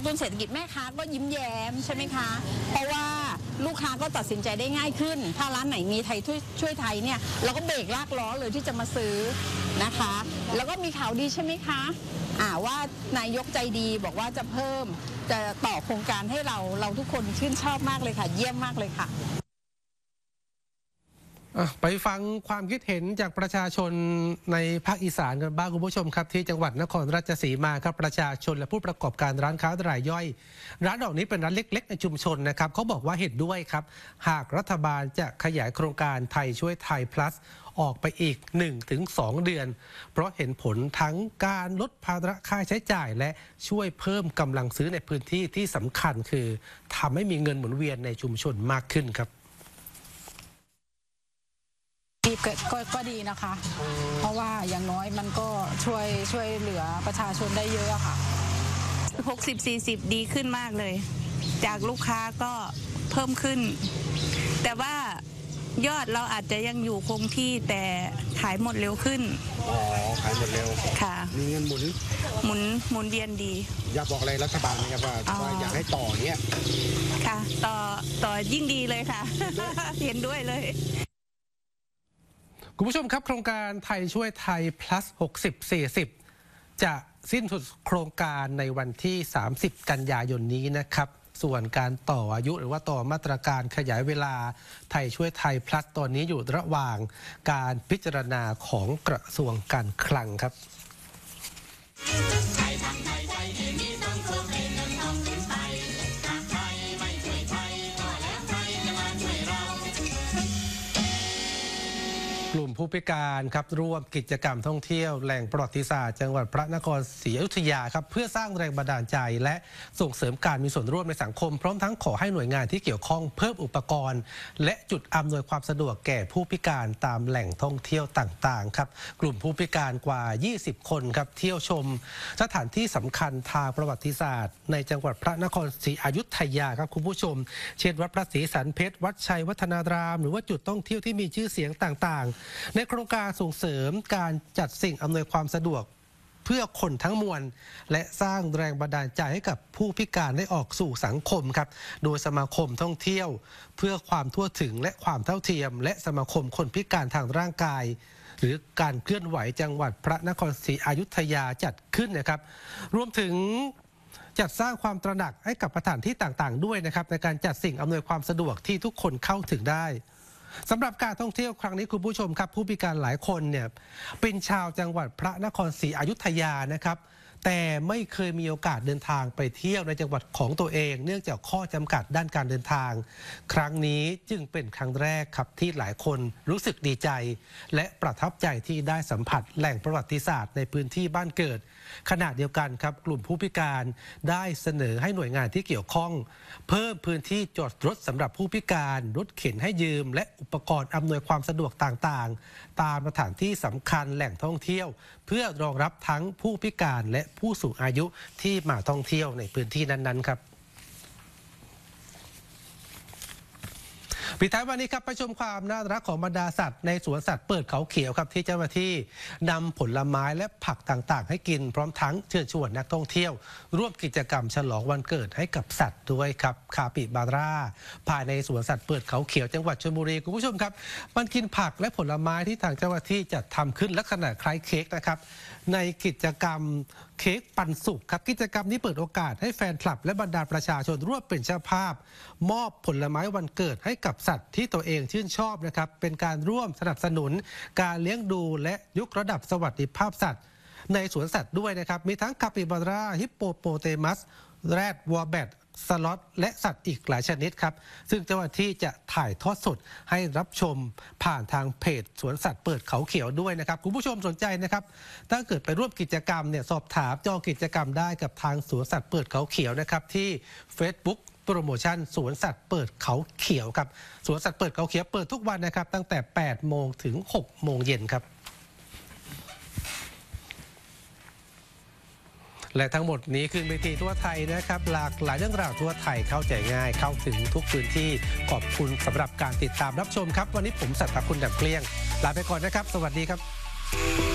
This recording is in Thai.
ตุ้นเศรษฐกิจแม่ค้าก็ยิ้มแย้มใช่ไหมคะเพราะว่าลูกค้าก็ตัดสินใจได้ง่ายขึ้นถ้าร้านไหนมีไทยช่วยไทยเนี่ยเราก็เบรกลากล้อเลยที่จะมาซื้อนะคะแล้วก็มีข่าวดีใช่ไหมคะว่านายกใจดีบอกว่าจะต่อโครงการให้เราทุกคนชื่นชอบมากเลยค่ะเยี่ยมมากเลยค่ะไปฟังความคิดเห็นจากประชาชนในภาคอีสานกันบ้างคุณผู้ชมครับที่จังหวัดนครราชสีมาครับประชาชนและผู้ประกอบการร้านค้ารายย่อยร้านเหล่านี้เป็นร้านเล็กๆในชุมชนนะครับเขาบอกว่าเห็นด้วยครับหากรัฐบาลจะขยายโครงการไทยช่วยไทย plus ออกไปอีก 1-2 เดือนเพราะเห็นผลทั้งการลดภาระค่าใช้จ่ายและช่วยเพิ่มกำลังซื้อในพื้นที่ที่สำคัญคือทำให้มีเงินหมุนเวียนในชุมชนมากขึ้นครับก็ดีนะคะเพราะว่าอย่างน้อยมันก็ช่วยเหลือประชาชนได้เยอะค่ะ 60-40ดีขึ้นมากเลยจากลูกค้าก็เพิ่มขึ้นแต่ว่ายอดเราอาจจะยังอยู่คงที่แต่ขายหมดเร็วขึ้นขายหมดเร็วค่ะมีเงินหมุนเวียนดีอยากบอกอะไรรัฐบาลไหมครับว่าอยากให้ต่อเนี้ยค่ะต่อยิ่งดีเลยค่ะ เห็นด้วยเลยคุณผู้ชมครับโครงการไทยช่วยไทย plus 60-40 จะสิ้นสุดโครงการในวันที่30กันยายนนี้นะครับส่วนการต่ออายุหรือว่าต่อมาตรการขยายเวลาไทยช่วยไทย plus ตอนนี้อยู่ระหว่างการพิจารณาของกระทรวงการคลังครับกลุ่มผู้พิการครับร่วมกิจกรรมท่องเที่ยวแหล่งประวัติศาสตร์จังหวัดพระนครศรีอยุธยาครับเพื่อสร้างแรงบันดาลใจและส่งเสริมการมีส่วนร่วมในสังคมพร้อมทั้งขอให้หน่วยงานที่เกี่ยวข้องเพิ่มอุปกรณ์และจุดอำนวยความสะดวกแก่ผู้พิการตามแหล่งท่องเที่ยวต่างๆครับกลุ่มผู้พิการกว่า20คนครับเที่ยวชมสถานที่สำคัญทางประวัติศาสตร์ในจังหวัดพระนครศรีอยุธยาครับคุณผู้ชมเช่นวัดพระศรีสันเพชรวัดชัยวัฒนารามหรือว่าจุดท่องเที่ยวที่มีชื่อเสียงต่างๆในโครงการส่งเสริมการจัดสิ่งอำนวยความสะดวกเพื่อคนทั้งมวลและสร้างแรงบันดาลใจให้กับผู้พิการได้ออกสู่สังคมครับโดยสมาคมท่องเที่ยวเพื่อความทั่วถึงและความเท่าเทียมและสมาคมคนพิการทางร่างกายหรือการเคลื่อนไหวจังหวัดพระนครศรีอยุธยาจัดขึ้นนะครับรวมถึงจัดสร้างความตระหนักให้กับสถานที่ต่างๆด้วยนะครับในการจัดสิ่งอำนวยความสะดวกที่ทุกคนเข้าถึงได้สำหรับการท่องเที่ยวครั้งนี้คุณผู้ชมครับผู้พิการหลายคนเนี่ยเป็นชาวจังหวัดพระนครศรีอยุธยานะครับแต่ไม่เคยมีโอกาสเดินทางไปเที่ยวในจังหวัดของตัวเองเนื่องจากข้อจำกัดด้านการเดินทางครั้งนี้จึงเป็นครั้งแรกครับที่หลายคนรู้สึกดีใจและประทับใจที่ได้สัมผัสแหล่งประวัติศาสตร์ในพื้นที่บ้านเกิดขณะเดียวกันครับกลุ่มผู้พิการได้เสนอให้หน่วยงานที่เกี่ยวข้องเพิ่มพื้นที่จอดรถสำหรับผู้พิการรถเข็นให้ยืมและอุปกรณ์อำนวยความสะดวกต่างๆตามสถานที่สำคัญแหล่งท่องเที่ยวเพื่อรองรับทั้งผู้พิการและผู้สูงอายุที่มาท่องเที่ยวในพื้นที่นั้นๆครับปิดท้ายวันนี้ครับไปชมความน่ารักของบรรดาสัตว์ในสวนสัตว์เปิดเขาเขียวครับที่เจ้าหน้าที่นำผลไม้และผักต่างๆให้กินพร้อมทั้งเชิญชวนนักท่องเที่ยวร่วมกิจกรรมฉลองวันเกิดให้กับสัตว์ด้วยครับคาปิบาร่าภายในสวนสัตว์เปิดเขาเขียวจังหวัดชลบุรีคุณผู้ชมครับมันกินผักและผลไม้ที่ทางเจ้าหน้าที่จัดทำขึ้นลักษณะคล้ายเค้กนะครับในกิจกรรมเค้กปันสุกครับกิจกรรมนี้เปิดโอกาสให้แฟนคลับและบรรดาประชาชนร่วมเป็นเจ้าภาพมอบผลไม้วันเกิดให้กับสัตว์ที่ตัวเองชื่นชอบนะครับเป็นการร่วมสนับสนุนการเลี้ยงดูและยกระดับสวัสดิภาพสัตว์ในสวนสัตว์ด้วยนะครับมีทั้งคาปิบาร่าฮิปโปโปเตมัสแรดวอลแบทสล็อตและสัตว์อีกหลายชนิดครับซึ่งเจ้าหน้าที่จะถ่ายทอดสดให้รับชมผ่านทางเพจสวนสัตว์เปิดเขาเขียวด้วยนะครับคุณผู้ชมสนใจนะครับถ้าเกิดไปร่วมกิจกรรมเนี่ยสอบถามจองกิจกรรมได้กับทางสวนสัตว์เปิดเขาเขียวนะครับที่ Facebook โปรโมชั่นสวนสัตว์เปิดเขาเขียวครับสวนสัตว์เปิดเขาเขียวเปิดทุกวันนะครับตั้งแต่8 โมงถึง 6 โมงเย็นครับและทั้งหมดนี้คือเวทีทั่วไทยนะครับหลากหลายเรื่องราวทั่วไทยเข้าใจง่ายเข้าถึงทุกพื้นที่ขอบคุณสำหรับการติดตามรับชมครับวันนี้ผมสัตย์คุณดับเกลี้ยงลาไปก่อนนะครับสวัสดีครับ